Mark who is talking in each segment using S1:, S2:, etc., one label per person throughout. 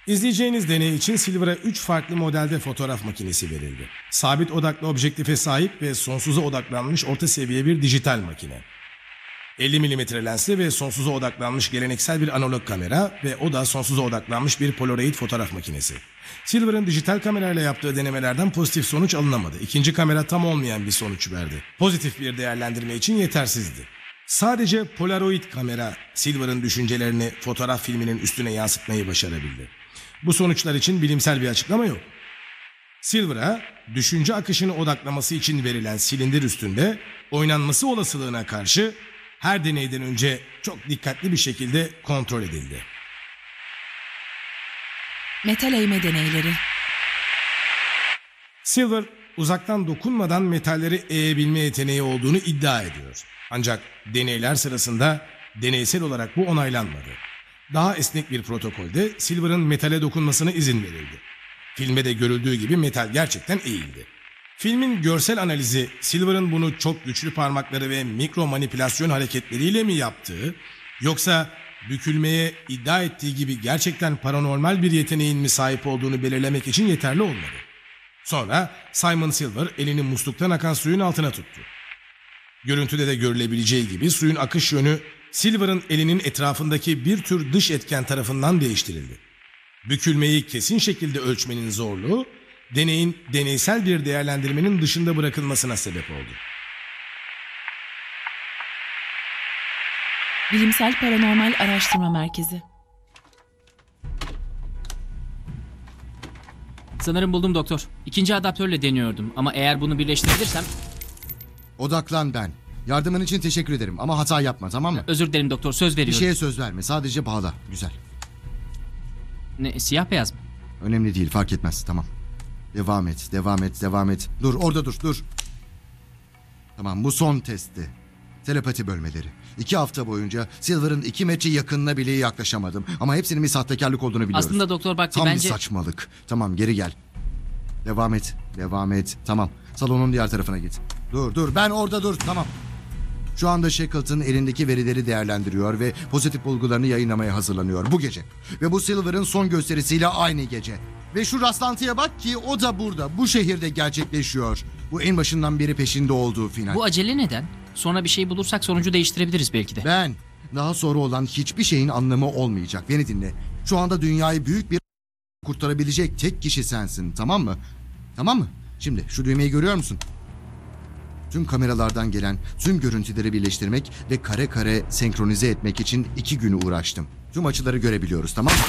S1: İzleyeceğiniz deney için Silver'a 3 farklı modelde fotoğraf makinesi verildi. Sabit odaklı objektife sahip ve sonsuza odaklanmış orta seviye bir dijital makine. 50 mm lensli ve sonsuza odaklanmış geleneksel bir analog kamera ve o da sonsuza odaklanmış bir Polaroid fotoğraf makinesi. Silver'ın dijital kamerayla yaptığı denemelerden pozitif sonuç alınamadı. İkinci kamera tam olmayan bir sonuç verdi. Pozitif bir değerlendirme için yetersizdi. Sadece Polaroid kamera Silver'ın düşüncelerini fotoğraf filminin üstüne yansıtmayı başarabildi. Bu sonuçlar için bilimsel bir açıklama yok. Silver'a düşünce akışını odaklaması için verilen silindir üstünde oynanması olasılığına karşı her deneyden önce çok dikkatli bir şekilde kontrol edildi.
S2: Metal eğme deneyleri.
S1: Silver uzaktan dokunmadan metalleri eğebilme yeteneği olduğunu iddia ediyor. Ancak deneyler sırasında deneysel olarak bu onaylanmadı. Daha esnek bir protokolde Silver'ın metale dokunmasına izin verildi. Filmde de görüldüğü gibi metal gerçekten eğildi. Filmin görsel analizi Silver'ın bunu çok güçlü parmakları ve mikro manipülasyon hareketleriyle mi yaptığı, yoksa bükülmeye iddia ettiği gibi gerçekten paranormal bir yeteneğin mi sahip olduğunu belirlemek için yeterli olmadı. Sonra Simon Silver elini musluktan akan suyun altına tuttu. Görüntüde de görülebileceği gibi suyun akış yönü Silver'ın elinin etrafındaki bir tür dış etken tarafından değiştirildi. Bükülmeyi kesin şekilde ölçmenin zorluğu, deneyin deneysel bir değerlendirmenin dışında bırakılmasına sebep oldu.
S2: Bilimsel Paranormal Araştırma Merkezi.
S3: Sanırım buldum doktor. İkinci adaptörle deniyordum ama eğer bunu birleştirebilirsem...
S4: Odaklan Ben. Yardımın için teşekkür ederim ama hata yapma, tamam mı?
S3: Özür dilerim doktor, söz
S4: Bir
S3: veriyorum.
S4: şeye söz verme, sadece bağla. Güzel.
S3: Ne, siyah beyaz mı?
S4: Önemli değil, fark etmez, tamam. Devam et, devam et, devam et. Dur, orada dur, dur. Tamam, bu son testti. Telepati bölmeleri. 2 hafta boyunca Silver'ın 2 metre yakınına bile yaklaşamadım. Ama hepsinin bir sahtekarlık olduğunu biliyoruz.
S3: Aslında doktor bak
S4: Tam
S3: bence...
S4: bir saçmalık. Tamam, geri gel. Devam et, devam et. Tamam, salonun diğer tarafına git. Dur, ben orada dur, tamam. Şu anda Shackleton elindeki verileri değerlendiriyor ve pozitif bulgularını yayınlamaya hazırlanıyor bu gece. Ve bu Silver'ın son gösterisiyle aynı gece. Ve şu rastlantıya bak ki o da burada, bu şehirde gerçekleşiyor. Bu en başından beri peşinde olduğu final.
S3: Bu acele neden? Sonra bir şey bulursak sonucu değiştirebiliriz belki de.
S4: Ben, daha sonra olan hiçbir şeyin anlamı olmayacak. Beni dinle. Şu anda dünyayı büyük bir kurtarabilecek tek kişi sensin, tamam mı? Tamam mı? Şimdi şu düğmeyi görüyor musun? Tüm kameralardan gelen tüm görüntüleri birleştirmek ve kare kare senkronize etmek için 2 gün uğraştım. Tüm açıları görebiliyoruz, tamam mı?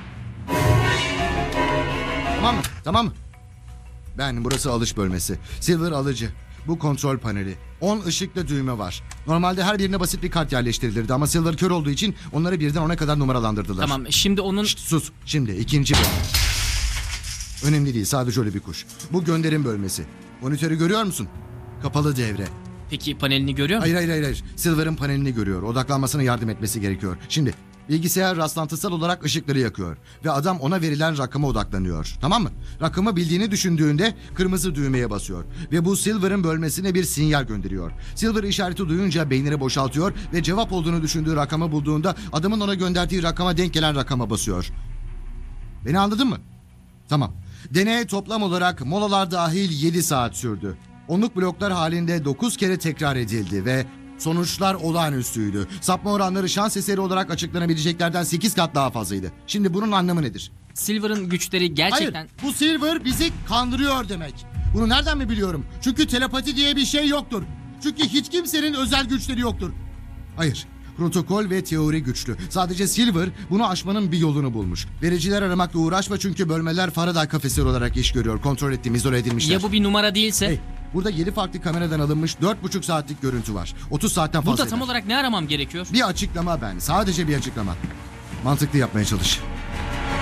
S4: Tamam mı? Tamam mı? Ben, burası alış bölmesi. Silver alıcı. Bu kontrol paneli. 10 ışıklı düğme var. Normalde her birine basit bir kart yerleştirilirdi ama Silver kör olduğu için onları birden 10'a kadar numaralandırdılar.
S3: Tamam, şimdi onun...
S4: Şşt, sus. Şimdi ikinci bölme. Önemli değil, sadece öyle bir kuş. Bu gönderim bölmesi. Monitörü görüyor musun? Kapalı devre.
S3: Peki panelini görüyor musun?
S4: Hayır. Silver'ın panelini görüyor. Odaklanmasına yardım etmesi gerekiyor. Şimdi bilgisayar rastlantısal olarak ışıkları yakıyor. Ve adam ona verilen rakama odaklanıyor. Tamam mı? Rakamı bildiğini düşündüğünde kırmızı düğmeye basıyor. Ve bu Silver'ın bölmesine bir sinyal gönderiyor. Silver işareti duyunca beynini boşaltıyor ve cevap olduğunu düşündüğü rakamı bulduğunda adamın ona gönderdiği rakama denk gelen rakama basıyor. Beni anladın mı? Tamam. Deney toplam olarak molalar dahil 7 saat sürdü. Onluk bloklar halinde 9 kere tekrar edildi ve sonuçlar olağanüstüydü. Sapma oranları şans eseri olarak açıklanabileceklerden 8 kat daha fazlaydı. Şimdi bunun anlamı nedir?
S3: Silver'ın güçleri gerçekten...
S4: Hayır, bu Silver bizi kandırıyor demek. Bunu nereden mi biliyorum? Çünkü telepati diye bir şey yoktur. Çünkü hiç kimsenin özel güçleri yoktur. Hayır, protokol ve teori güçlü. Sadece Silver bunu aşmanın bir yolunu bulmuş. Vericiler aramakla uğraşma çünkü bölmeler Faraday kafesleri olarak iş görüyor. Kontrol ettiğim, izole edilmişler.
S3: Ya bu bir numara değilse?
S4: Hey, burada 7 farklı kameradan alınmış 4,5 saatlik görüntü var. 30 saatten fazla
S3: Burada tam
S4: eder.
S3: olarak ne aramam gerekiyor?
S4: Bir açıklama Ben. Sadece bir açıklama. Mantıklı yapmaya çalış.